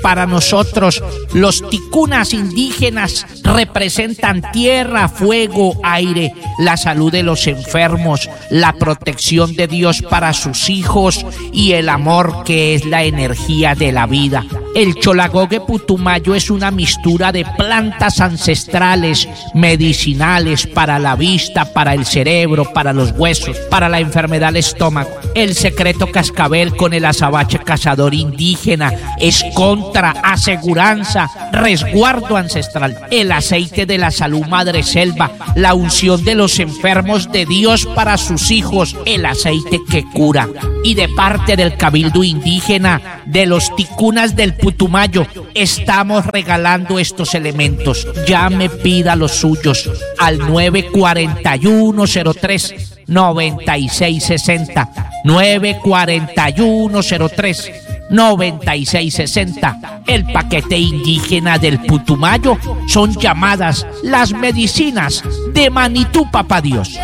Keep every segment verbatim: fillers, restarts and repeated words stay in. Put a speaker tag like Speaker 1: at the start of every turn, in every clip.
Speaker 1: para nosotros los ticunas indígenas representan tierra, fuego, aire, la salud de los enfermos, la protección de Dios para sus hijos y el amor que es la energía de la vida. El Cholagogue Putumayo es una mixtura de plantas ancestrales, medicinales para la vista, para el cerebro, para los huesos, para la enfermedad del estómago. El secreto cascabel con el azabache cazador indígena es contra, aseguranza, resguardo ancestral. El aceite de la salud madre selva, la unción de los enfermos de Dios para sus hijos, el aceite que cura. Y de parte del Cabildo Indígena de los ticunas del Putumayo, estamos regalando estos elementos. Llame, pida los suyos al nueve cuatro uno cero tres noventa y seis sesenta, nueve cuatro uno cero tres noventa y seis sesenta. El paquete indígena del Putumayo son llamadas las medicinas de Manitú, papá Dios.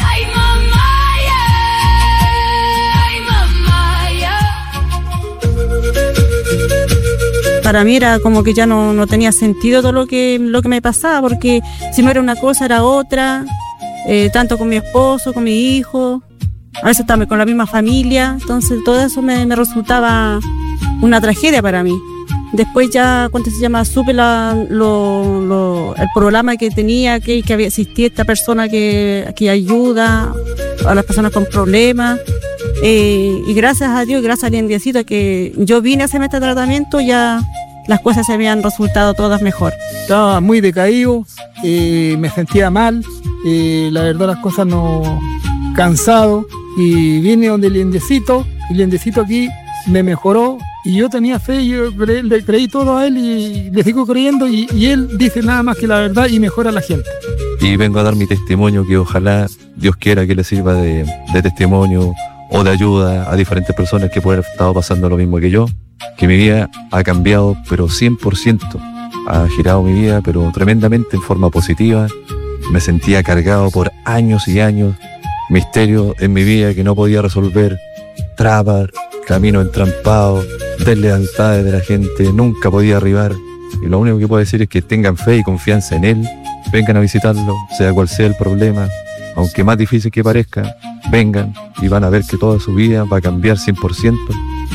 Speaker 2: Para mí era como que ya no, no tenía sentido todo lo que, lo que me pasaba, porque si no era una cosa era otra, eh, tanto con mi esposo, con mi hijo, a veces también con la misma familia, entonces todo eso me, me resultaba una tragedia para mí. Después ya, cuando se llama, supe la, lo, lo, el programa que tenía, que, que había existía esta persona que, que ayuda a las personas con problemas. Eh, y gracias a Dios, gracias a Diosito que yo vine a hacerme este tratamiento, ya las cosas se habían resultado todas mejor.
Speaker 3: Estaba muy decaído, eh, me sentía mal, eh, la verdad las cosas no... cansado, y vine donde el Liendecito, el Liendecito aquí me mejoró, y yo tenía fe, yo cre, le creí todo a él y le sigo creyendo, y, y él dice nada más que la verdad y mejora a la gente.
Speaker 4: Y vengo a dar mi testimonio, que ojalá Dios quiera que le sirva de, de testimonio o de ayuda a diferentes personas que pueden haber estado pasando lo mismo que yo, que mi vida ha cambiado, pero cien por ciento, ha girado mi vida, pero tremendamente en forma positiva. Me sentía cargado por años y años, misterios en mi vida que no podía resolver, trabas, caminos entrampados, deslealtades de la gente, nunca podía arribar. Y lo único que puedo decir es que tengan fe y confianza en Él, vengan a visitarlo, sea cual sea el problema, aunque más difícil que parezca, vengan y van a ver que toda su vida va a cambiar cien por ciento.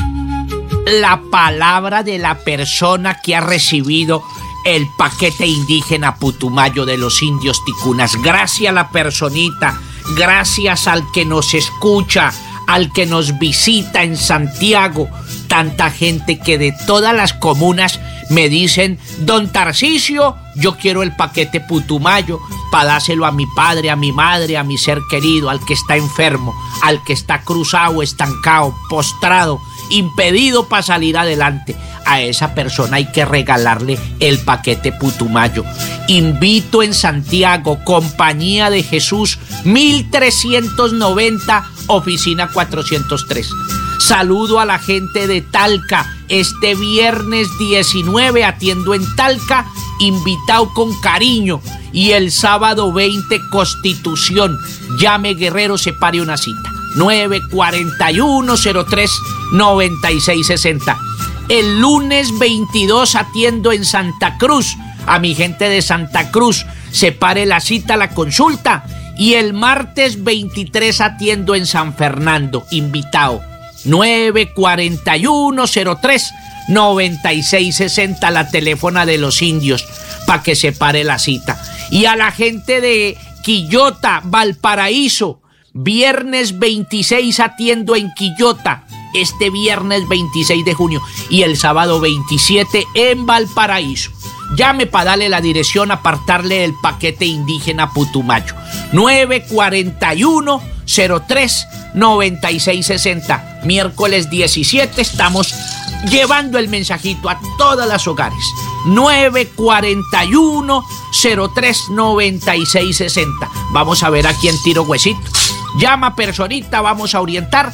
Speaker 1: La palabra de la persona que ha recibido el paquete indígena Putumayo de los indios ticunas. Gracias a la personita, gracias al que nos escucha, al que nos visita en Santiago, tanta gente que de todas las comunas me dicen: don Tarcisio, yo quiero el paquete Putumayo para dárselo a mi padre, a mi madre, a mi ser querido, al que está enfermo, al que está cruzado, estancado, postrado, impedido para salir adelante. A esa persona hay que regalarle el paquete Putumayo. Invito en Santiago, Compañía de Jesús, mil trescientos noventa, oficina cuatrocientos tres. Saludo a la gente de Talca. Este viernes diecinueve atiendo en Talca, invitado con cariño. Y el sábado veinte, Constitución. Llame, guerrero, separe una cita. nueve cuatro uno cero tres noventa y seis sesenta. El lunes veintidós atiendo en Santa Cruz. A mi gente de Santa Cruz, separe la cita, la consulta. Y el martes veintitrés atiendo en San Fernando, invitado. nueve cuatro uno cero tres noventa y seis sesenta, la teléfona de los indios, para que separe la cita. Y a la gente de Quillota, Valparaíso, viernes veintiséis atiendo en Quillota, este viernes veintiséis de junio, y el sábado veintisiete en Valparaíso. Llame para darle la dirección, apartarle el paquete indígena Putumayo. nueve cuatro uno cero tres noventa y seis sesenta. Miércoles diecisiete estamos llevando el mensajito a todas las hogares. nueve cuatro uno cero tres noventa y seis sesenta. Vamos a ver a quién tiro huesito. Llama, personita, vamos a orientar.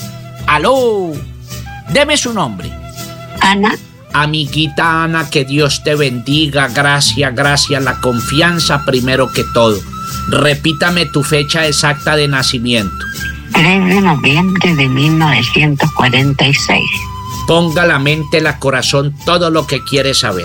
Speaker 1: Aló, deme su nombre.
Speaker 5: Ana.
Speaker 1: Amiguita Ana, que Dios te bendiga. Gracias, gracias. La confianza primero que todo. Repítame tu fecha exacta de nacimiento.
Speaker 5: tres de noviembre de mil novecientos cuarenta y seis.
Speaker 1: Ponga la mente, la corazón, todo lo que quiere saber.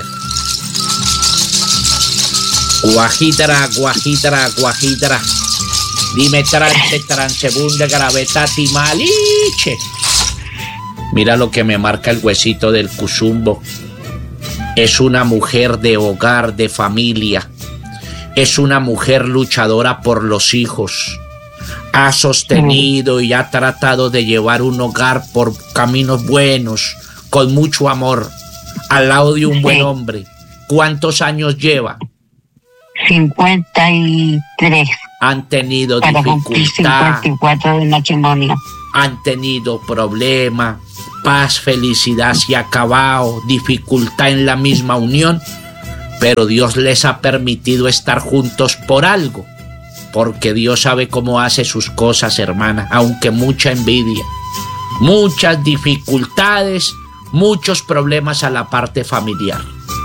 Speaker 1: Guajidra, guajidra, guajidra. Dime trance, transebunde, gravetati, maliche. Mira lo que me marca el huesito del cusumbo. Es una mujer de hogar, de familia. Es una mujer luchadora por los hijos. Ha sostenido y ha tratado de llevar un hogar por caminos buenos, con mucho amor, al lado de un buen hombre. ¿Cuántos años lleva?
Speaker 5: cincuenta y tres.
Speaker 1: Han tenido
Speaker 5: Para cumplir
Speaker 1: dificultad.
Speaker 5: cincuenta y cuatro de matrimonio.
Speaker 1: Han tenido problemas. Paz, felicidad se ha acabado. Dificultad en la misma unión. Pero Dios les ha permitido estar juntos por algo. Porque Dios sabe cómo hace sus cosas, hermana. Aunque mucha envidia. Muchas dificultades. Muchos problemas a la parte familiar.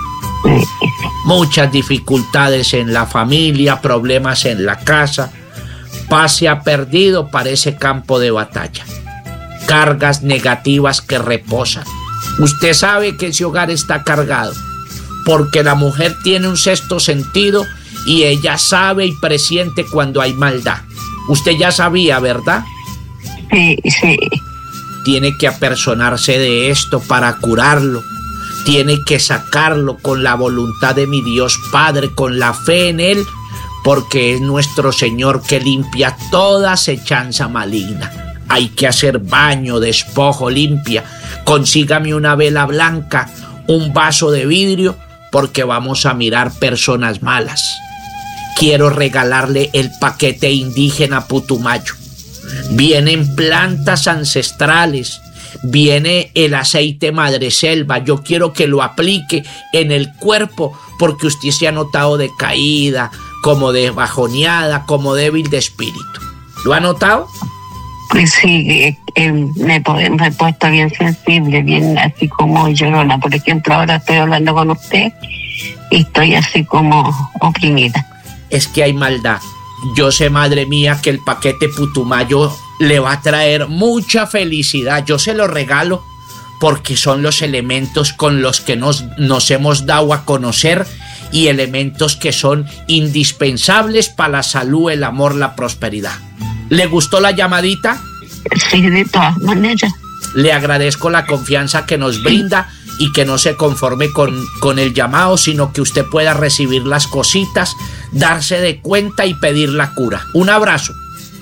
Speaker 1: Muchas dificultades en la familia, problemas en la casa. Paz se ha perdido para ese campo de batalla. Cargas negativas que reposan. Usted sabe que ese hogar está cargado, porque la mujer tiene un sexto sentido y ella sabe y presiente cuando hay maldad. Usted ya sabía, ¿verdad?
Speaker 5: Sí, sí.
Speaker 1: Tiene que apersonarse de esto para curarlo. Tiene que sacarlo con la voluntad de mi Dios Padre, con la fe en Él, porque es nuestro Señor que limpia toda acechanza maligna. Hay que hacer baño, despojo, limpia. Consígame una vela blanca, un vaso de vidrio, porque vamos a mirar personas malas. Quiero regalarle el paquete indígena Putumayo. Vienen plantas ancestrales. Viene el aceite madreselva. Yo quiero que lo aplique en el cuerpo porque usted se ha notado decaída, como de bajoneada, como débil de espíritu. ¿Lo ha notado?
Speaker 5: Pues sí, eh, eh, me, me he puesto bien sensible, bien así como llorona. Por ejemplo, ahora estoy hablando con usted y estoy así como oprimida.
Speaker 1: Es que hay maldad. Yo sé, madre mía, que el paquete Putumayo le va a traer mucha felicidad. Yo se lo regalo porque son los elementos con los que nos, nos hemos dado a conocer y elementos que son indispensables para la salud, el amor, la prosperidad. ¿Le gustó la llamadita?
Speaker 5: Sí, de todas maneras.
Speaker 1: Le agradezco la confianza que nos brinda y que no se conforme con, con el llamado, sino que usted pueda recibir las cositas, darse de cuenta y pedir la cura. Un abrazo.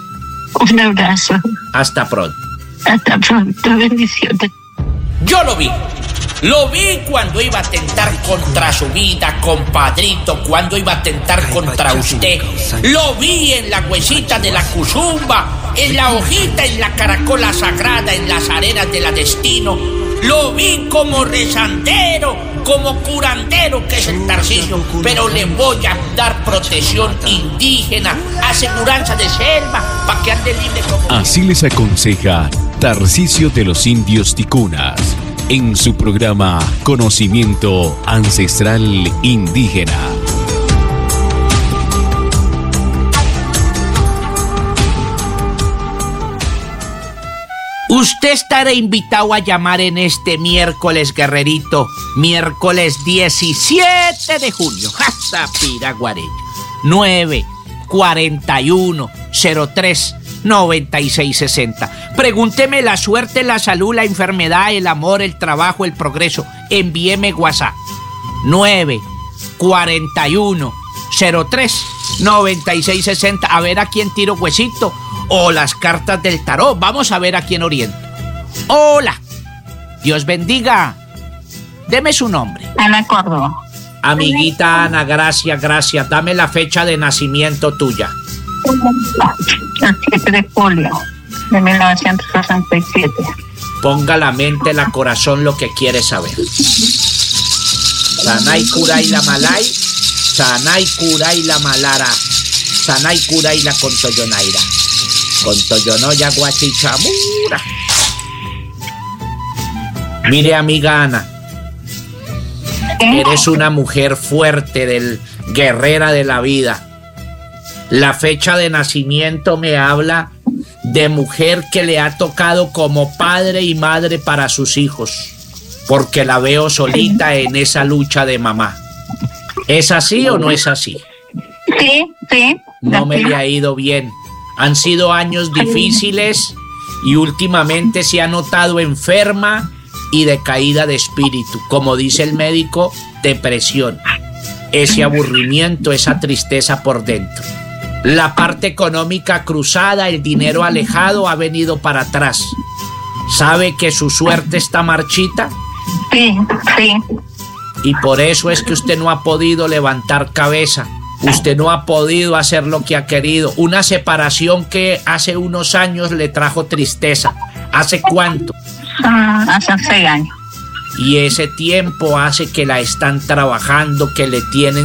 Speaker 5: Un abrazo.
Speaker 1: Hasta pronto.
Speaker 5: Hasta pronto. Bendiciones.
Speaker 1: Yo lo vi. Lo vi cuando iba a atentar contra su vida, compadrito, cuando iba a atentar contra usted. Lo vi en la huesita de la cusumba, en la hojita, en la caracola sagrada, en las arenas de la destino. Lo vi como rezandero, como curandero que es el Tarcisio, pero le voy a dar protección indígena, aseguranza de selva, para que ande libre como...
Speaker 6: Así les aconseja Tarcisio de los Indios Ticunas en su programa Conocimiento Ancestral Indígena.
Speaker 1: Usted estará invitado a llamar en este miércoles, guerrerito, miércoles diecisiete de junio, hasta Piraguareña, nueve cuarenta y uno cero tres noventa y seis sesenta. Pregúnteme la suerte, la salud, la enfermedad, el amor, el trabajo, el progreso. Envíeme WhatsApp nueve cuarenta y uno cero tres noventa y seis sesenta. A ver a quién tiro huesito o las cartas del tarot. Vamos a ver a quién oriento. Hola, Dios bendiga. Deme su nombre.
Speaker 5: Ana Córdoba.
Speaker 1: Amiguita Ana, gracias, gracias. Dame la fecha de nacimiento tuya.
Speaker 5: El siete de julio de mil novecientos sesenta y siete.
Speaker 1: Ponga la mente, la corazón, lo que quiere saber. Sanay Kuray la Malay, Sanay Kuray la Malara, Sanay Kuray la Contoyonaira, Contoyonoya Guachichamura. Mire, amiga Ana, eres una mujer fuerte, del, guerrera de la vida. La fecha de nacimiento me habla de mujer que le ha tocado como padre y madre para sus hijos. porque la veo solita en esa lucha de mamá. ¿Es así o no es así?
Speaker 5: Sí, sí.
Speaker 1: No me le ha ido bien. Han sido años difíciles y últimamente se ha notado enferma y decaída de espíritu. Como dice el médico, depresión. Ese aburrimiento, esa tristeza por dentro. La parte económica cruzada, el dinero alejado ha venido para atrás. ¿Sabe que su suerte está marchita?
Speaker 5: Sí, sí.
Speaker 1: Y por eso es que usted no ha podido levantar cabeza. Usted no ha podido hacer lo que ha querido. Una separación que hace unos años le trajo tristeza. ¿Hace cuánto?
Speaker 5: Ah, hace seis años.
Speaker 1: Y ese tiempo hace que la están trabajando, que le tienen